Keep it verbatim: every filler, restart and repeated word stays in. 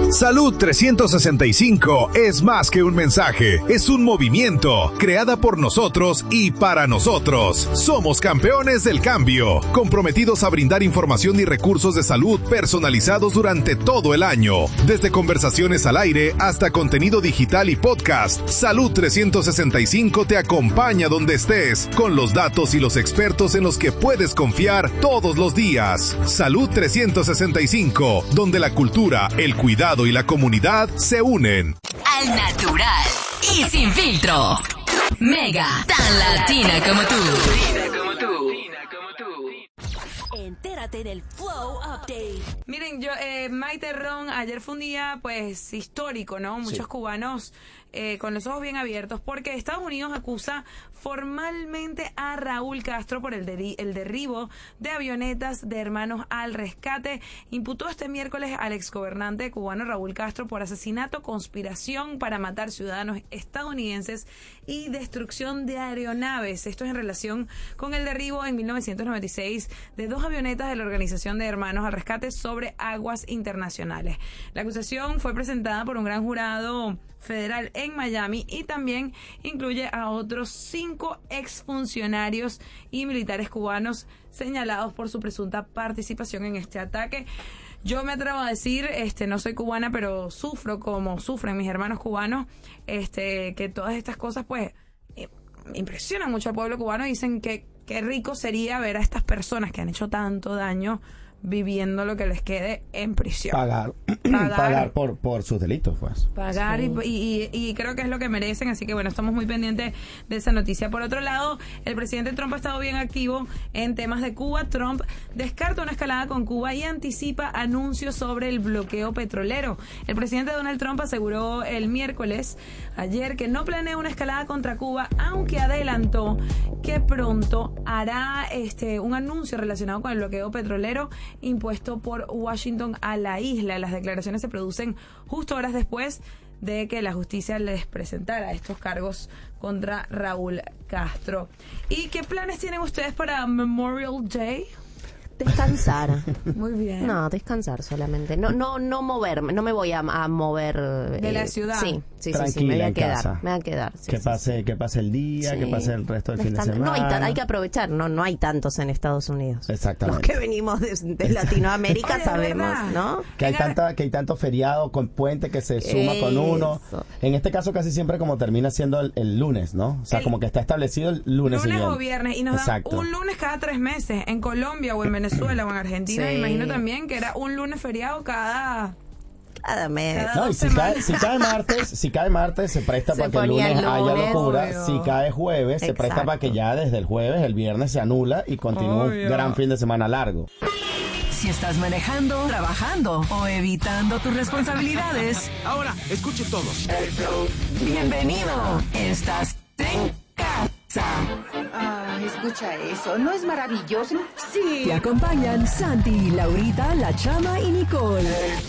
Salud trescientos sesenta y cinco es más que un mensaje, es un movimiento, creada por nosotros y para nosotros. Somos campeones del cambio, comprometidos a brindar información y recursos de salud personalizados durante todo el año. Desde conversaciones al aire hasta contenido digital y podcast, Salud trescientos sesenta y cinco te acompaña donde estés, con los datos y los expertos en los que puedes confiar todos los días. Salud trescientos sesenta y cinco, donde la cultura, el cuidado y la comunidad se unen. Al natural y sin filtro. Mega, tan latina como tú. Entérate del Flow Update. Miren, yo, eh, Maite Ron, ayer fue un día, pues, histórico, ¿no? Muchos sí. cubanos eh, con los ojos bien abiertos, porque Estados Unidos acusa formalmente a Raúl Castro por el, deri- el derribo de avionetas de Hermanos al Rescate. Imputó este miércoles al exgobernante cubano Raúl Castro por asesinato, conspiración para matar ciudadanos estadounidenses y destrucción de aeronaves. Esto es en relación con el derribo en mil novecientos noventa y seis de dos avionetas de la Organización de Hermanos al Rescate sobre aguas internacionales. La acusación fue presentada por un gran jurado federal en Miami y también incluye a otros cinco exfuncionarios y militares cubanos señalados por su presunta participación en este ataque. Yo me atrevo a decir, este, no soy cubana, pero sufro como sufren mis hermanos cubanos, este, que todas estas cosas, pues, impresionan mucho al pueblo cubano. Dicen que qué rico sería ver a estas personas que han hecho tanto daño viviendo lo que les quede en prisión. Pagar, pagar, pagar por, por sus delitos, pues. Pagar sí. y, y, y creo que es lo que merecen, así que bueno, estamos muy pendientes de esa noticia. Por otro lado, el presidente Trump ha estado bien activo en temas de Cuba. Trump descarta una escalada con Cuba y anticipa anuncios sobre el bloqueo petrolero. El presidente Donald Trump aseguró el miércoles, ayer, que no planea una escalada contra Cuba, aunque adelantó que pronto hará este un anuncio relacionado con el bloqueo petrolero impuesto por Washington a la isla. Las declaraciones se producen justo horas después de que la justicia les presentara estos cargos contra Raúl Castro. ¿Y qué planes tienen ustedes para Memorial Day? Descansar. Muy bien. No, descansar solamente. No, no, no moverme. No me voy a, a mover de eh, la ciudad. Sí, sí, tranquila, sí, sí. Me voy a en quedar. casa. Me voy a quedar. Sí, que sí, pase, sí. que pase el día, sí. que pase el resto del Descan- fin de semana. No hay, ta- hay que aprovechar. No, no hay tantos en Estados Unidos. Exactamente. Los que venimos de, de Latinoamérica Oye, sabemos, ¿verdad? ¿no? Que hay tanta, que hay tanto feriado con puente que se suma Eso. con uno. En este caso casi siempre como termina siendo el, el lunes, ¿no? O sea, El como que está establecido el lunes Lunes siguiente. o viernes, y nos Exacto. dan un lunes cada tres meses en Colombia o en Venezuela o en Argentina. Sí. Imagino también que era un lunes feriado cada... Cada mes. Cada No, y dos si semanas. cae, si cae martes, si cae martes se presta Se para que el ponía lunes, el haya lunes, locura. obvio. Si cae jueves, se presta para que ya desde el jueves, el viernes se anula y continúa Obvio. un gran fin de semana largo. Si estás manejando, trabajando o evitando tus responsabilidades, Ahora, escuchen todos. bienvenido. Estás en casa. Ah, escucha eso, ¿no es maravilloso? Sí. Te acompañan Santi, Laurita, La Chama y Nicole.